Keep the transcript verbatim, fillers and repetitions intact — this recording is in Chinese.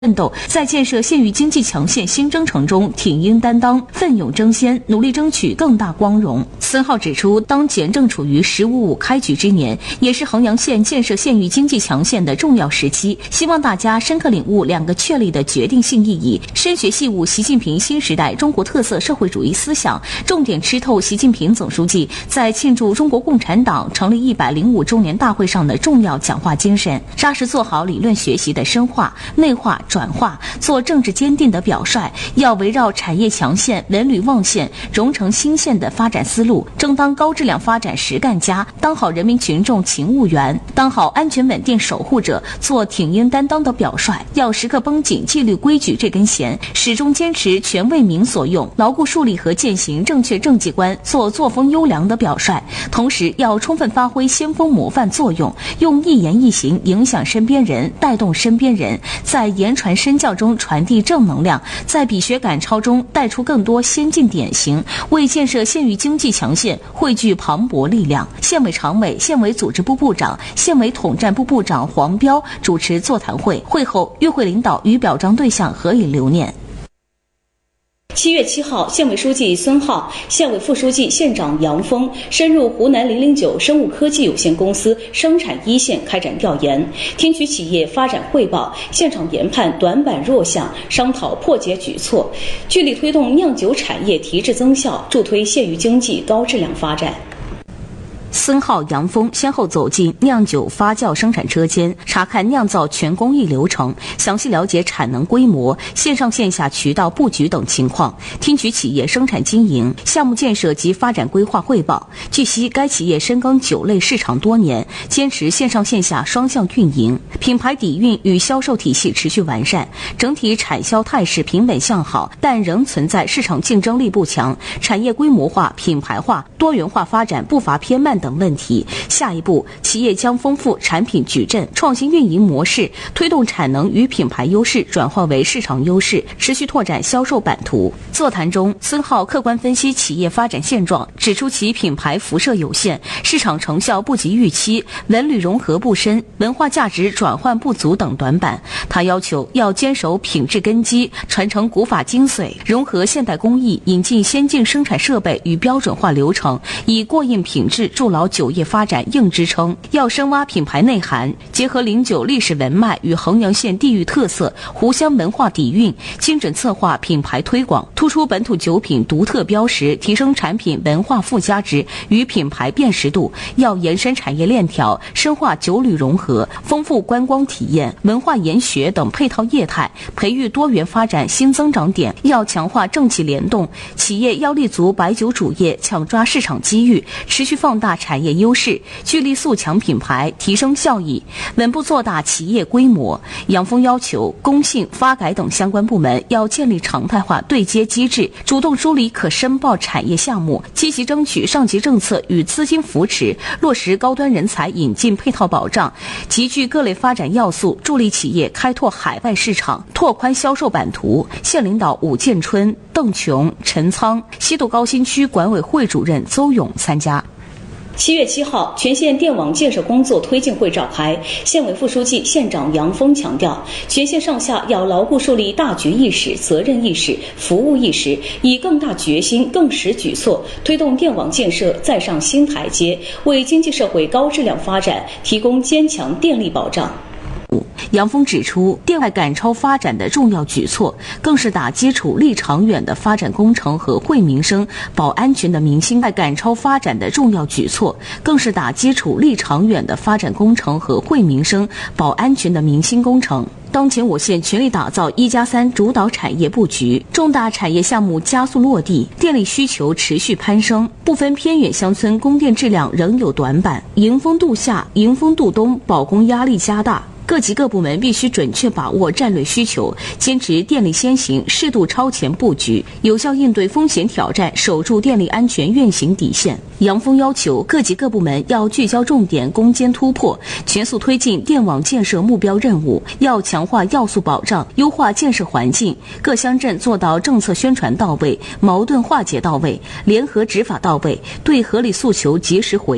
奋斗，在建设县域经济强县新征程中挺膺担当、奋勇争先，努力争取更大光荣。孙浩指出，当前正处于“十五五”开局之年，也是衡阳县建设县域经济强县的重要时期。希望大家深刻领悟两个确立的决定性意义，深学细悟习近平新时代中国特色社会主义思想，重点吃透习近平总书记在庆祝中国共产党成立一百零五周年大会上的重要讲话精神，扎实做好理论学习的深化、内化、转化，做政治坚定的表率。要围绕产业强县、文旅旺县、融成新县的发展思路，争当高质量发展实干家，当好人民群众勤务员，当好安全稳定守护者，做挺膺担当的表率。要时刻绷紧纪律规矩这根弦，始终坚持全为民所用，牢固树立和践行正确政绩观，做作风优良的表率。同时要充分发挥先锋模范作用，用一言一行影响身边人，带动身边人，在言传身教中传递正能量，在比学赶超中带出更多先进典型，为建设县域经济强县汇聚磅礴力量。县委常委、县委组织部部长、县委统战部部长黄彪主持座谈会，会后与会领导与表彰对象合影留念。 七月七号，县委书记孙浩、县委副书记、县长杨峰深入湖南零零九生物科技有限公司生产一线开展调研，听取企业发展汇报，现场研判短板弱项，商讨破解举措，聚力推动酿酒产业提质增效，助推县域经济高质量发展。 孙浩、杨峰先后走进酿酒发酵生产车间，查看酿造全工艺流程，详细了解产能规模、线上线下渠道布局等情况，听取企业生产经营、项目建设及发展规划汇报。据悉，该企业深耕酒类市场多年，坚持线上线下双向运营，品牌底蕴与销售体系持续完善，整体产销态势平稳向好，但仍存在市场竞争力不强、产业规模化、品牌化、多元化发展步伐偏慢等问题。下一步，企业将丰富产品矩阵、创新运营模式，推动产能与品牌优势转化为市场优势，持续拓展销售版图。座谈中，孙浩客观分析企业发展现状，指出其品牌辐射有限，市场成效不及预期，文旅融合不深，文化价值转换不足等短板。他要求要坚守品质根基，传承古法精髓，融合现代工艺，引进先进生产设备与标准化流程，以过硬品质筑牢酒业发展硬支撑。要深挖品牌内涵，结合零酒历史文脉与衡阳县地域特色、湖湘文化底蕴，精准策划品牌推广，突出本土酒品独特标识，提升产品文化附加值与品牌辨识度。要延伸产业链条，深化酒旅融合，丰富观光体验、文化研学等配套业态，培育多元发展新增长点。要强化政企联动，企业要立足白酒主业，抢抓市场机遇，持续放大产业优势，聚力塑强品牌，提升效益，稳步做大企业规模。杨峰要求工信、发改等相关部门要建立常态化对接机制，主动梳理可申报产业项目，积极争取上级政策与资金扶持，落实高端人才引进配套保障，集聚各类发展要素，助力企业开拓海外市场，拓宽销售版图。县领导武建春、邓琼、陈仓，西渡高新区管委会主任邹勇参加。 七月七号，全县电网建设工作推进会召开。县委副书记、县长杨峰强调，全县上下要牢固树立大局意识、责任意识、服务意识，以更大决心、更实举措，推动电网建设再上新台阶，为经济社会高质量发展提供坚强电力保障。 杨峰指出，电外赶超发展的重要举措，更是打基础立长远的发展工程和惠民生、保安全的民心。赶超发展的重要举措，更是打基础立长远的发展工程和惠民生、保安全的民心工程。当前我县全力打造一加三主导产业布局，重大产业项目加速落地，电力需求持续攀升，部分偏远乡村供电质量仍有短板，迎风度夏、迎风度冬保供压力加大。各级各部门必须准确把握战略需求，坚持电力先行、适度超前布局，有效应对风险挑战，守住电力安全运行底线。杨峰要求各级各部门要聚焦重点攻坚突破，全速推进电网建设目标任务，要强化要素保障，优化建设环境，各乡镇做到政策宣传到位、矛盾化解到位、联合执法到位，对合理诉求及时回应。